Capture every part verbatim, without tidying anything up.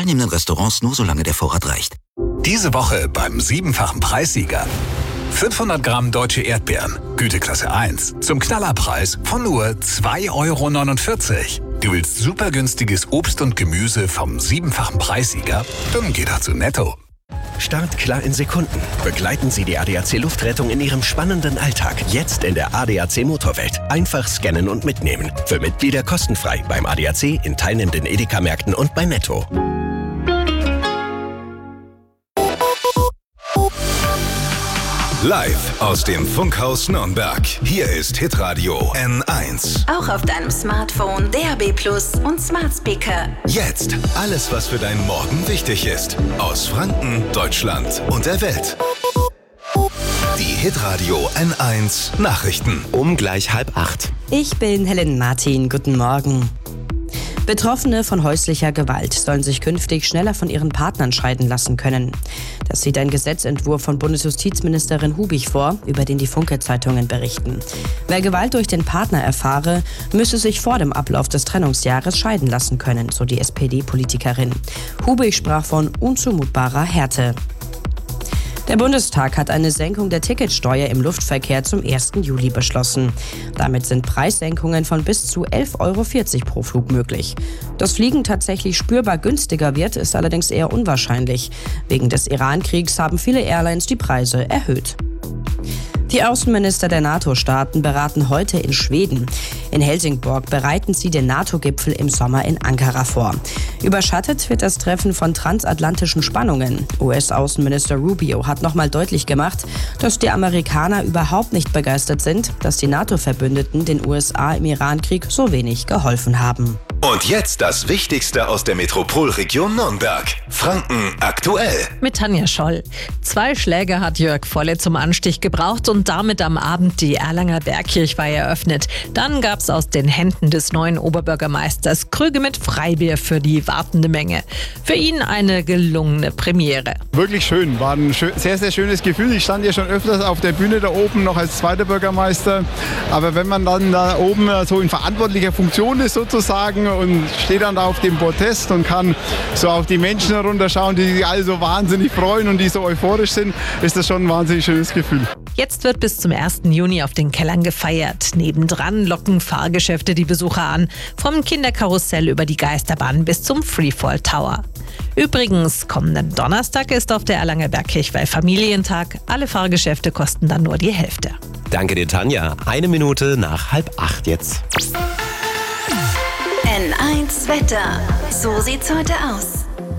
teilnehmenden Restaurants nur solange der Vorrat reicht. Diese Woche beim siebenfachen Preissieger. fünfhundert Gramm deutsche Erdbeeren, Güteklasse eins, zum Knallerpreis von nur zwei Euro neunundvierzig. Du willst super günstiges Obst und Gemüse vom siebenfachen Preissieger? Dann geh doch zu Netto. Startklar in Sekunden. Begleiten Sie die A D A C Luftrettung in Ihrem spannenden Alltag. Jetzt in der A D A C Motorwelt. Einfach scannen und mitnehmen. Für Mitglieder kostenfrei beim A D A C, in teilnehmenden Edeka-Märkten und bei Netto. Live aus dem Funkhaus Nürnberg. Hier ist Hitradio N eins. Auch auf deinem Smartphone, D A B Plus und Smart Speaker. Jetzt alles, was für deinen Morgen wichtig ist. Aus Franken, Deutschland und der Welt. Die Hitradio N eins Nachrichten. Um gleich halb acht. Ich bin Helen Martin. Guten Morgen. Betroffene von häuslicher Gewalt sollen sich künftig schneller von ihren Partnern scheiden lassen können. Das sieht ein Gesetzentwurf von Bundesjustizministerin Hubig vor, über den die Funke-Zeitungen berichten. Wer Gewalt durch den Partner erfahre, müsse sich vor dem Ablauf des Trennungsjahres scheiden lassen können, so die S P D-Politikerin. Hubig sprach von unzumutbarer Härte. Der Bundestag hat eine Senkung der Ticketsteuer im Luftverkehr zum ersten Juli beschlossen. Damit sind Preissenkungen von bis zu elf Euro vierzig pro Flug möglich. Dass Fliegen tatsächlich spürbar günstiger wird, ist allerdings eher unwahrscheinlich. Wegen des Iran-Kriegs haben viele Airlines die Preise erhöht. Die Außenminister der NATO-Staaten beraten heute in Schweden. In Helsingborg bereiten sie den NATO-Gipfel im Sommer in Ankara vor. Überschattet wird das Treffen von transatlantischen Spannungen. U S-Außenminister Rubio hat nochmal deutlich gemacht, dass die Amerikaner überhaupt nicht begeistert sind, dass die NATO-Verbündeten den U S A im Iran-Krieg so wenig geholfen haben. Und jetzt das Wichtigste aus der Metropolregion Nürnberg. Franken aktuell. Mit Tanja Scholl. Zwei Schläge hat Jörg Volle zum Anstich gebraucht und damit am Abend die Erlanger Bergkirchweih eröffnet. Dann gab es aus den Händen des neuen Oberbürgermeisters Krüge mit Freibier für die wartende Menge. Für ihn eine gelungene Premiere. Wirklich schön, war ein schön, sehr, sehr schönes Gefühl. Ich stand ja schon öfters auf der Bühne da oben, noch als zweiter Bürgermeister. Aber wenn man dann da oben so in verantwortlicher Funktion ist sozusagen und steht dann da auf dem Podest und kann so auf die Menschen herunterschauen, die sich alle so wahnsinnig freuen und die so euphorisch sind, ist das schon ein wahnsinnig schönes Gefühl. Jetzt wird bis zum ersten Juni auf den Kellern gefeiert. Nebendran locken Fahrgeschäfte die Besucher an. Vom Kinderkarussell über die Geisterbahn bis zum Freefall Tower. Übrigens, kommenden Donnerstag ist auf der Erlanger Bergkirchweih Familientag. Alle Fahrgeschäfte kosten dann nur die Hälfte. Danke dir, Tanja. Eine Minute nach halb acht jetzt. N eins Wetter. So sieht's heute aus.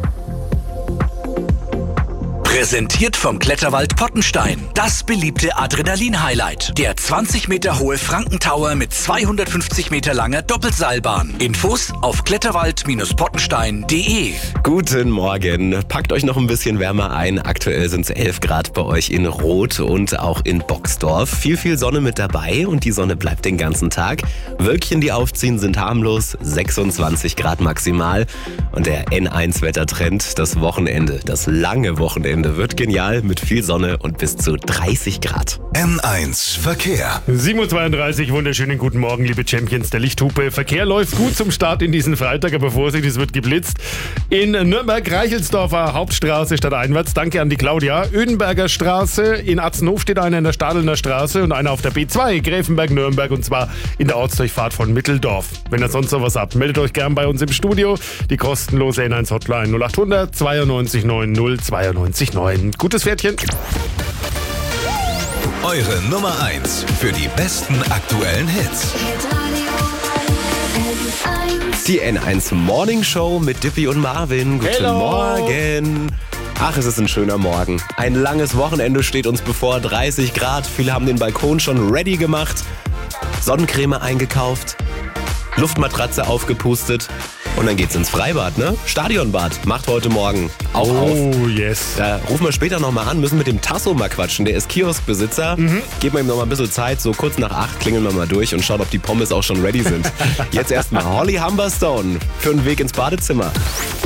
Präsentiert vom Kletterwald Pottenstein. Das beliebte Adrenalin-Highlight. Der zwanzig Meter hohe Frankentower mit zweihundertfünfzig Meter langer Doppelseilbahn. Infos auf kletterwald Pottenstein punkt de. Guten Morgen. Packt euch noch ein bisschen wärmer ein. Aktuell sind es elf Grad bei euch in Roth und auch in Boxdorf. Viel, viel Sonne mit dabei und die Sonne bleibt den ganzen Tag. Wölkchen, die aufziehen, sind harmlos. sechsundzwanzig Grad maximal. Und der N eins Wettertrend, das Wochenende, das lange Wochenende, wird genial mit viel Sonne und bis zu dreißig Grad. N eins Verkehr. sieben Uhr zweiunddreißig, wunderschönen guten Morgen, liebe Champions der Lichthupe. Verkehr läuft gut zum Start in diesen Freitag, aber Vorsicht, es wird geblitzt. In Nürnberg-Reichelsdorfer Hauptstraße stadteinwärts, danke an die Claudia. Ödenberger Straße, in Atzenhof steht einer in der Stadelner Straße und einer auf der B zwei, Gräfenberg-Nürnberg, und zwar in der Ortsdurchfahrt von Mitteldorf. Wenn ihr sonst noch was habt, meldet euch gern bei uns im Studio. Die kostenlose N eins Hotline null acht hundert zweiundneunzig neun null zweiundneunzig neun. Gutes Pferdchen. Eure Nummer eins für die besten aktuellen Hits. Die N eins Morning Show mit Dippy und Marvin. Guten Hello. Morgen. Ach, es ist ein schöner Morgen. Ein langes Wochenende steht uns bevor. dreißig Grad. Viele haben den Balkon schon ready gemacht. Sonnencreme eingekauft. Luftmatratze aufgepustet. Und dann geht's ins Freibad, ne? Stadionbad macht heute Morgen auch oh, auf. Oh, yes. Da rufen wir später nochmal an, müssen mit dem Tasso mal quatschen. Der ist Kioskbesitzer. Mhm. Geben wir ihm noch mal ein bisschen Zeit. So kurz nach acht klingeln wir mal durch und schauen, ob die Pommes auch schon ready sind. Jetzt erstmal Holly Humberstone für einen Weg ins Badezimmer.